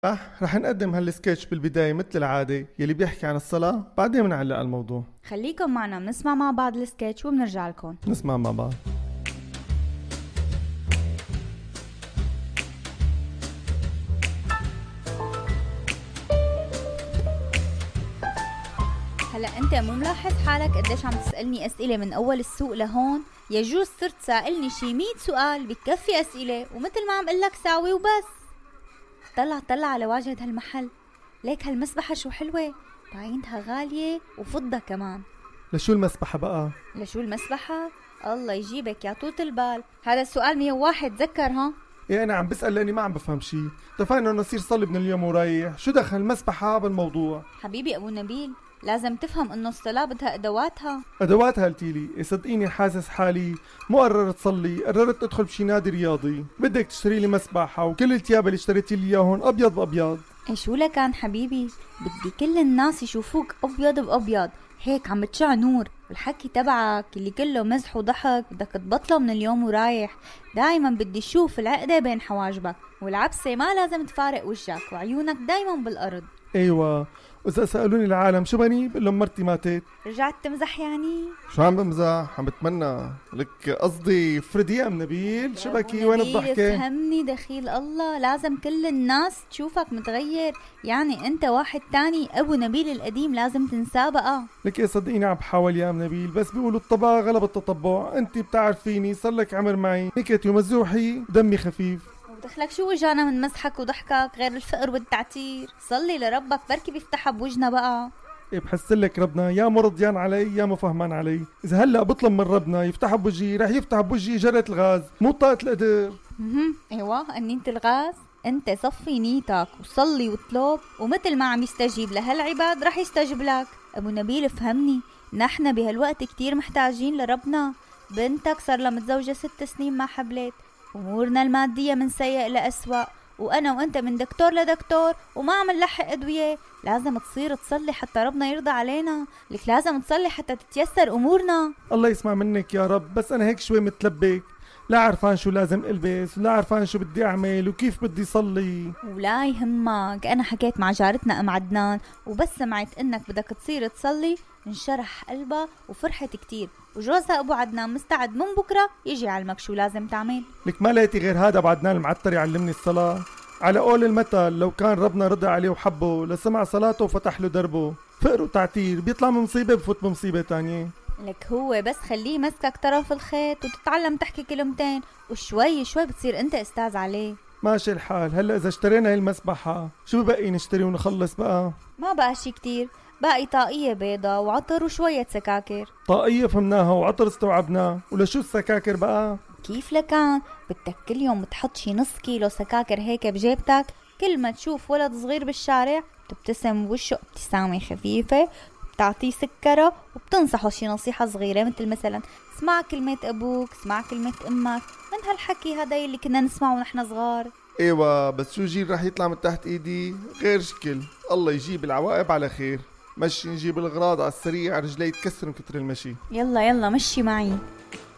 رح نقدم هالسكتش بالبداية مثل العادة يلي بيحكي عن الصلاة، بعدين بنعلق على الموضوع. خليكم معنا بنسمع مع بعض السكتش وبنرجع لكم نسمع مع بعض. هلا انت مو ملاحظ حالك قديش عم تسألني اسئلة من اول السوق لهون؟ يجوز صرت سائلني شي 100 سؤال بكفي اسئلة، ومثل ما عم قلك ساوي وبس. طلع على واجهة هالمحل، ليك هالمسبحة شو حلوة، بعينتها غالية وفضة كمان. لشو المسبحة بقى؟ لشو المسبحة؟ الله يجيبك يا طولة البال، هذا السؤال 101 تذكر ها؟ ايه انا عم بسأل لاني ما عم بفهم شي. اتفقنا انه نصير صلي من اليوم ورايح، شو دخل المسبحة بالموضوع؟ حبيبي ابو نبيل، لازم تفهم انه الصلاة بدها ادواتها. ادواتها قلتيلي؟ إيه صدقيني حاسس حالي مو قررت صلي، قررت ادخل بشي نادي رياضي. بدك تشتري لي مسبحة وكل التياب اللي اشتريتي لي اياهم ابيض بابيض. ايه شو لكان حبيبي، بدي كل الناس يشوفوك ابيض بابيض، هيك عم بتشع نور. والحكي تبعك اللي كله مزح وضحك بدك تبطله من اليوم ورايح. دايما بدي اشوف العقدة بين حواجبك، والعبسة ما لازم تفارق وجهك، وعيونك دايما بالارض. ايوه، واذا سألوني العالم شو بني بقول لهم مرتي ماتت. رجعت تمزح يعني؟ شو عم بمزح؟ عم بتمنى لك قصدي فريدي يا ام نبيل. شو بكي وين الضحكة؟ فهمني دخيل الله، لازم كل الناس تشوفك متغير، يعني انت واحد تاني. ابو نبيل القديم لازم تنساه بقى. لك ايه صدقيني عم بحاول يا ام نبيل، بس بيقولوا الطبع غلب التطبع. انت بتعرفيني صار لك عمر معي، نكتي ومزوحي دمي خفيف. ودخلك شو وجانا من مسحك وضحكك غير الفقر والتعتير؟ صلي لربك بركي بيفتحها بوجنا بقى. إيه بحس لك ربنا يا مرضيان علي يا مفهمان علي. اذا هلا بطلب من ربنا يفتح بوجهي رح يفتح بوجهي جرة الغاز، مو طاقة القدر. ايوه انت الغاز. انت صفي نيتك وصلي واطلب، ومثل ما عم يستجيب لهالعباد رح يستجيب لك. ابو نبيل فهمني، نحن بهالوقت كتير محتاجين لربنا. بنتك صار لها متزوجة 6 سنين ما حبلت، امورنا المادية من سيء لأسوأ، وانا وانت من دكتور لدكتور وما عم نلحق ادوية. لازم تصير تصلي حتى ربنا يرضى علينا، لك لازم تصلي حتى تتيسر امورنا. الله يسمع منك يا رب، بس انا هيك شوي متلبك، لا عرفان شو لازم البس ولا عرفان شو بدي اعمل وكيف بدي صلي. ولا يهمك، انا حكيت مع جارتنا ام عدنان، وبس سمعت انك بدك تصير تصلي انشرح قلبها وفرحت كتير، وجوزها ابو عدنان مستعد من بكره يجي يعلمك شو لازم تعمل. لك ما لقيتي غير هذا ابو عدنان المعتر يعلمني الصلاة؟ على قول المثل لو كان ربنا رضى عليه وحبه لسمع صلاته وفتح له دربه. فقر وتعتير بيطلع من مصيبة بفوت بمصيبة تانية. لك هو بس خليه مسكك طرف الخيط وتتعلم تحكي كلمتين، وشوي شوي بتصير انت استاذ عليه. ماشي الحال. هلا اذا اشترينا هاي المسبحة شو بقي نشتري ونخلص بقى؟ ما بقى شي كتير، باقي طاقية بيضة وعطر وشوية سكاكر. طاقية فهمناها وعطر استوعبناه، ولشو السكاكر بقى؟ كيف لكان؟ بدك كل يوم تحط شي نص كيلو سكاكر هيك بجيبتك، كل ما تشوف ولد صغير بالشارع بتبتسم بوشه ابتسامة خفيفة، بتعطيه سكره وبتنصحه شي نصيحة صغيرة، مثل مثلا اسمع كلمة ابوك، اسمع كلمة امك، من هالحكي هذا اللي كنا نسمعه ونحن صغار. ايوه بس شو جيل رح يطلع من تحت ايدي غير شكل. الله يجيب العواقب على خير. مشي نجيب الغراض على السريع، رجلي يتكسر من كتر المشي. يلا مشي معي.